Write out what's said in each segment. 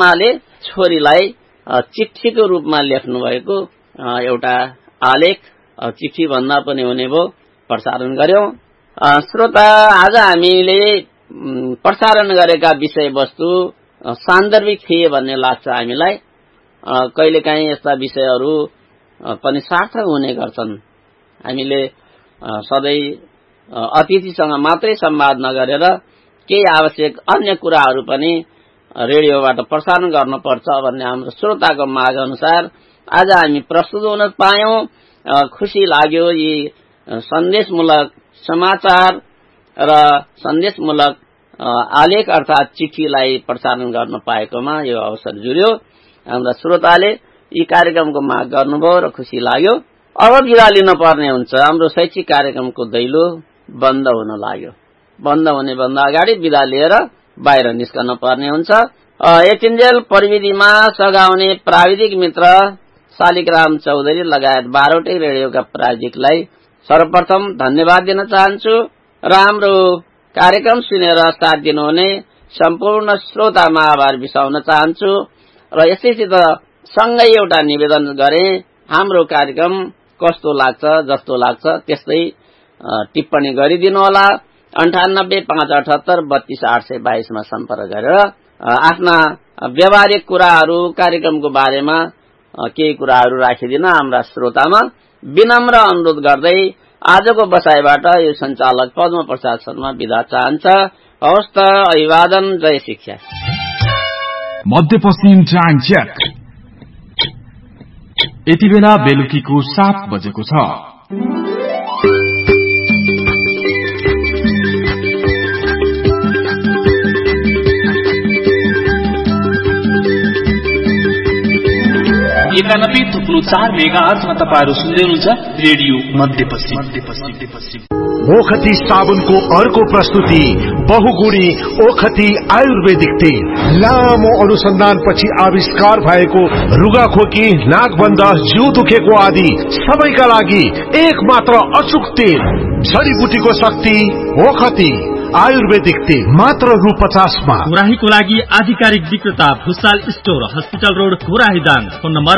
आमाले छोरीलाई चिठीको रूपमा लेख्नु भएको एउटा आलेख चिठी भन्दा पनि हुने भो प्रसारण गर्यौं। श्रोता, आज हामीले प्रसारण गरेका विषयवस्तु सान्दर्भिक थिए भन्ने लाग्छ हामीलाई। कहिलेकाहीँ यस्ता विषयहरू पनि सार्थक हुने गर्छन्। हामीले सधैँ अतिथिसँग मात्रै संवाद नगरेर केही आवश्यक अन्य कुराहरू पनि रेडियोबाट प्रसारण गर्नुपर्छ भन्ने हाम्रो श्रोताको माग अनुसार आज हामी प्रस्तुत हुन पायौं। खुशी लाग्यो यी सन्देशमूलक समाचार र सन्देशमूलक आलेख अर्थात चिठीलाई प्रसारण गर्न पाएकोमा यो अवसर जुर्यो। हाम्रा श्रोताले यी कार्यक्रमको माग गर्नुभयो र खुशी लाग्यो। अब बिदा लिन पर्ने हुन्छ। हाम्रो शैक्षिक कार्यक्रमको दैलो बन्द हुन लाग्यो। बन्द हुने भन्दा अगाडि बिदा लिएर बाहिर निस्कन पर्ने हुन्छ। यतिन्जेल प्रविधिमा सघाउने प्राविधिक मित्र शालिग्राम चौधरी लगायत 12वटै रेडियोका प्राविधिकलाई सर्वप्रथम धन्यवाद दिन चाहन्छु र हाम्रो कार्यक्रम सुनेर साथ दिनुहुने सम्पूर्ण श्रोतामा आभार बिसाउन चाहन्छु र यसैसित सँगै एउटा निवेदन गरे, हाम्रो कार्यक्रम कस्तो लाग्छ, जस्तो लाग्छ त्यस्तै टिप्पणी गरिदिनु होला। 9858832822 मा सम्पर्क गरेर आफ्ना व्यावहारिक कुराहरू कार्यक्रमको बारेमा केही कुराहरू राखिदिन हाम्रा श्रोतामा विनम्र अनुरोध गर्दै आजको बसाइबाट यो सञ्चालक पद्म प्रसाद शर्मा बिदा चाहन्छ। हवस् त, अभिवादन, जय शिक्षा। मध्यपश्चिम टाइम चेक। यति बेला बेलुकीको 7 बजेको छ। एकानब्बे थुप्रो 4 मेगाहर्जमा तपाईहरु सुन्दै हुनुहुन्छ रेडियो मध्यपश्चिम। ओखती साबुनको अर्को प्रस्तुति बहुगुणी ओखती आयुर्वेदिक तेल। लामो अनुसन्धानपछि आविष्कार भएको रुगाखोकी, नाकबन्द, जिउ दुखेको आदि सबैका लागि एक मात्र अचूक तेल। जडीबुटीको शक्ति ओखती आयुर्वेदिक तेल मात्र रु 50 मा। घोराहीको लागि आधिकारिक विक्रेता Bhusal store, hospital road, Ghorahi Dang. Phone number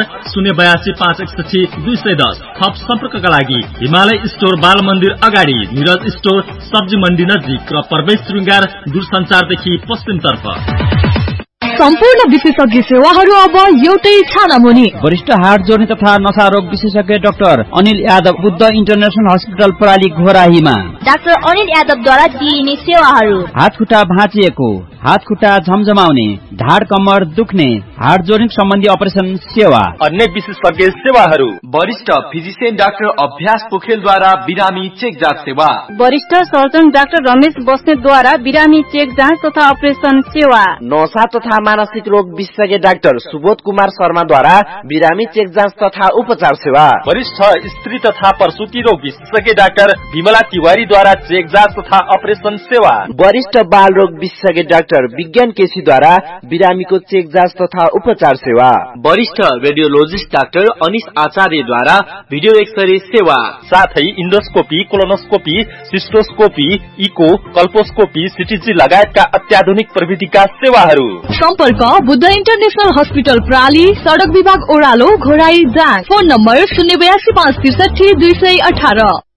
0825161 थप सम्पर्कका लागि हिमालय स्टोर, बाल मन्दिर अगाडि, निरज स्टोर, सब्जी मण्डी नजिक र प्रवेश श्रृंगार दूरसञ्चारदेखि पश्चिमतर्फ। सम्पूर्ण विशेषज्ञ सेवाहरू अब एउटै छानामुनि। वरिष्ठ हार्ट जोड्ने तथा नशा रोग विशेषज्ञ doctor Anil Yadav, Buddha international hospital प्राली घोराहीमा। Doctor Anil यादवद्वारा दिइने सेवाहरू: हात खुट्टा भाँचिएको, हात खुट्टा झमझमाउने, ढाड कम्मर दुख्ने, हार्ट जोड्ने सम्बन्धी अपरेसन सेवा। अन्य विशेषज्ञ सेवाहरू: वरिष्ठ फिजिशियन डाक्टर अभ्यास पोखरेलद्वारा बिरामी चेक जाँच सेवा। वरिष्ठ सर्जन डाक्टर रमेश बस्नेतद्वारा बिरामी चेक जाँच तथा अपरेसन सेवा। नशा तथा मानसिक रोग विशेषज्ञ डाक्टर सुबोध कुमार शर्माद्वारा बिरामी चेक जाँच तथा उपचार सेवा। वरिष्ठ स्त्री तथा प्रसूति रोग विशेषज्ञ डाक्टर विमला तिवारीद्वारा चेक जाँच तथा अपरेसन सेवा। वरिष्ठ बाल रोग विशेषज्ञ डाक्टर विज्ञान केसीद्वारा बिरामीको चेक जाँच तथा उपचार सेवा। वरिष्ठ रेडियोलोजिस्ट डाक्टर अनिश आचार्यद्वारा भिडियो एक्सरे सेवा। साथै इन्डोस्कोपी, कोलोनोस्कोपी, सिस्टोस्कोपी, इको, कल्पोस्कोपी, सिटीजी लगायतका अत्याधुनिक प्रविधिका सेवाहरू। सम्पर्क बुद्ध इन्टरनेशनल हस्पिटल प्राली, सडक विभाग ओह्रालो, घोराही दाङ। Phone number 082563218।